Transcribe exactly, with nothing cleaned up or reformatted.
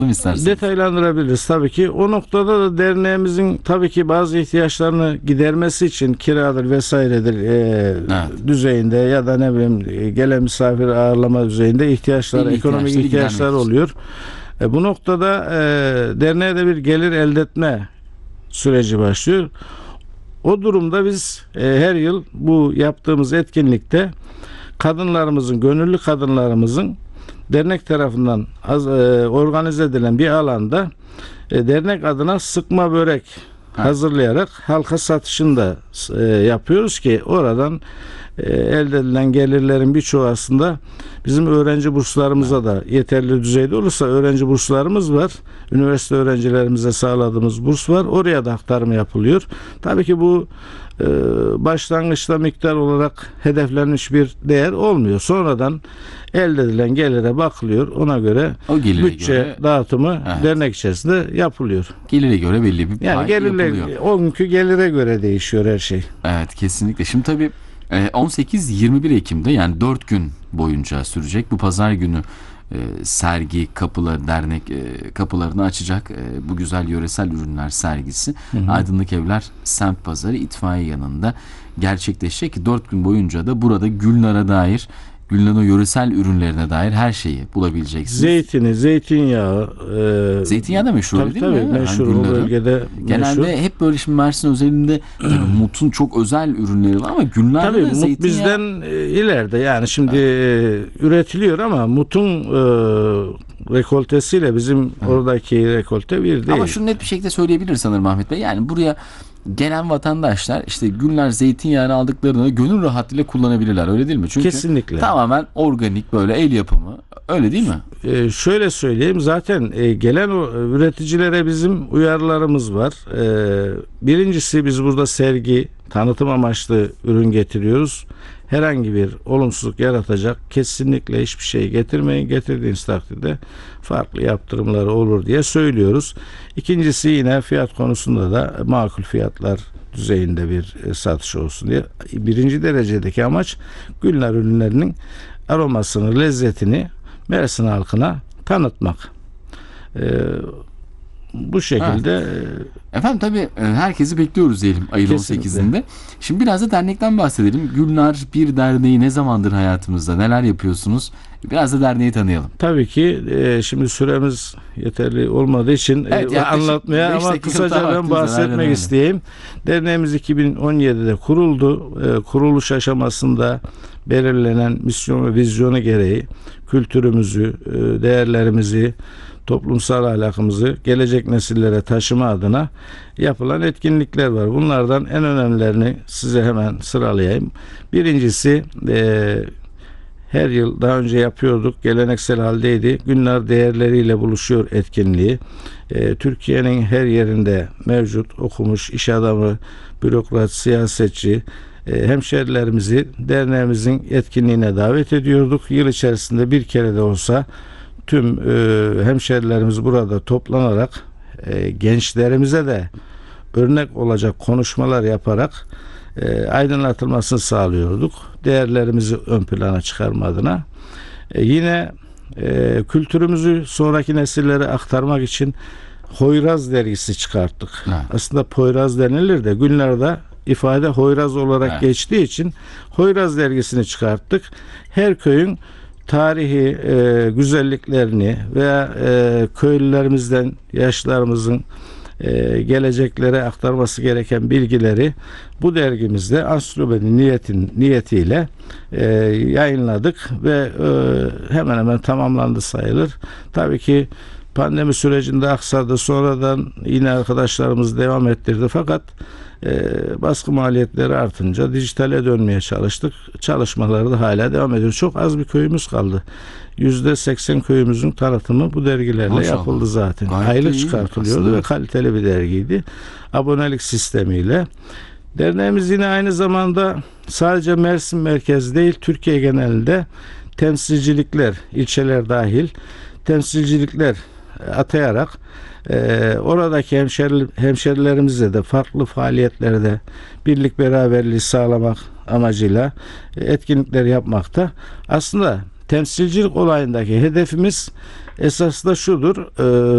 isterseniz. Detaylandırabiliriz tabii ki. O noktada da derneğimizin tabii ki bazı ihtiyaçlarını gidermesi için kiradır vesairedir e, Evet. düzeyinde ya da ne bileyim e, gelen misafir ağırlama düzeyinde ihtiyaçlar, Belli ekonomik ihtiyaçları ihtiyaçlar gidermek için. oluyor. E, bu noktada e, derneğe de bir gelir elde etme süreci başlıyor. O durumda biz e, her yıl bu yaptığımız etkinlikte kadınlarımızın, gönüllü kadınlarımızın dernek tarafından az, e, organize edilen bir alanda e, dernek adına sıkma börek Ha. hazırlayarak halka satışını da e, yapıyoruz ki oradan e, elde edilen gelirlerin birçoğu aslında bizim öğrenci burslarımıza da yeterli düzeyde olursa öğrenci burslarımız var. Üniversite öğrencilerimize sağladığımız burs var. Oraya da aktarım yapılıyor. Tabii ki bu e, başlangıçta miktar olarak hedeflenmiş bir değer olmuyor. Sonradan elde edilen gelire bakılıyor. Ona göre O gelire bütçe göre, dağıtımı evet, dernek içerisinde yapılıyor. gelire göre belli bir Yani pay gelirle, yapılıyor. o günkü gelire göre değişiyor her şey. Evet, kesinlikle. Şimdi tabii e, on sekiz yirmi bir Ekim'de, yani dört gün boyunca sürecek bu pazar günü e, sergi kapıları, dernek e, kapılarını açacak e, bu güzel yöresel ürünler sergisi Hı hı. Aydınlık Evler Semt Pazarı itfaiye yanında gerçekleşecek ki dört gün boyunca da burada Gülnar'a dair, Gülnar'ın yöresel ürünlerine dair her şeyi bulabileceksiniz. Zeytini, zeytinyağı. E, Zeytinyağı da meşhur, tabii, değil tabii, mi? meşhur Yani o Gülnar'ın. bölgede Genelde meşhur. hep böyle, şimdi Mersin özelinde tabii Mut'un çok özel ürünleri var ama Gülnar'da Tabii da Mut zeytinyağı. bizden e, ileride yani şimdi e, üretiliyor ama Mut'un e, rekoltesiyle bizim oradaki rekolte bir değil. Ama şunu net bir şekilde söyleyebilir sanırım Ahmet Bey. Yani buraya gelen vatandaşlar işte Gülnar zeytinyağını aldıklarını gönül rahatlığıyla kullanabilirler. Öyle değil mi? Çünkü Kesinlikle. tamamen organik, böyle el yapımı. Öyle değil mi? E, şöyle söyleyeyim, zaten e, gelen o üreticilere bizim uyarılarımız var. E, birincisi, biz burada sergi, tanıtım amaçlı ürün getiriyoruz. Herhangi bir olumsuzluk yaratacak kesinlikle hiçbir şey getirmeyin. Getirdiğiniz takdirde farklı yaptırımları olur diye söylüyoruz. İkincisi, yine fiyat konusunda da makul fiyatlar düzeyinde bir e, satış olsun diye. Birinci derecedeki amaç Gülnar ürünlerinin aromasını, lezzetini Mersin halkına tanıtmak. Ee, bu şekilde Efendim tabii e, herkesi bekliyoruz diyelim ayın Kesinlikle. on sekizinde. Şimdi biraz da dernekten bahsedelim. Gülnar bir derneği ne zamandır hayatımızda? Neler yapıyorsunuz? Biraz da derneği tanıyalım. tabii ki e, şimdi süremiz yeterli olmadığı için Evet, e, yaklaşık anlatmaya beş ama dakika kısaca daha ben vaktimiz var, aynen bahsetmek öyle. isteyeyim. Derneğimiz iki bin on yedide kuruldu. E, kuruluş aşamasında belirlenen misyon ve vizyonu gereği kültürümüzü, e, değerlerimizi, toplumsal ahlakımızı gelecek nesillere taşıma adına yapılan etkinlikler var. Bunlardan en önemlilerini size hemen sıralayayım. Birincisi, e, her yıl daha önce yapıyorduk, geleneksel haldeydi. Gülnar değerleriyle buluşuyor etkinliği. E, Türkiye'nin her yerinde mevcut okumuş iş adamı, bürokrat, siyasetçi, e, hemşerilerimizi derneğimizin etkinliğine davet ediyorduk. Yıl içerisinde bir kere de olsa tüm e, hemşerilerimiz burada toplanarak e, gençlerimize de örnek olacak konuşmalar yaparak e, aydınlatılmasını sağlıyorduk. Değerlerimizi ön plana çıkarma adına. E, yine e, kültürümüzü sonraki nesillere aktarmak için Hoyraz dergisi çıkarttık. Evet. Aslında Poyraz denilir de Gülnar'da ifade Hoyraz olarak Evet. geçtiği için Hoyraz dergisini çıkarttık. Her köyün tarihi e, güzelliklerini veya e, köylülerimizden, yaşlılarımızın e, geleceklere aktarması gereken bilgileri bu dergimizde ansiklopedi niyetin niyetiyle e, yayınladık ve e, hemen hemen tamamlandı sayılır. Tabii ki pandemi sürecinde aksadı, sonradan yine arkadaşlarımız devam ettirdi, fakat e, baskı maliyetleri artınca dijitale dönmeye çalıştık. Çalışmaları da hala devam ediyor. Çok az bir köyümüz kaldı. yüzde seksen köyümüzün tanıtımı bu dergilerle Maşallah. yapıldı zaten. Gayet Aylık iyi çıkartılıyordu aslında. ve kaliteli bir dergiydi. Abonelik sistemiyle. Derneğimiz yine aynı zamanda sadece Mersin merkezi değil, Türkiye genelinde temsilcilikler, ilçeler dahil temsilcilikler atayarak e, oradaki hemşeri, hemşerilerimizle de farklı faaliyetlerde birlik beraberliği sağlamak amacıyla e, etkinlikler yapmakta. Aslında temsilcilik olayındaki hedefimiz esas da şudur: e,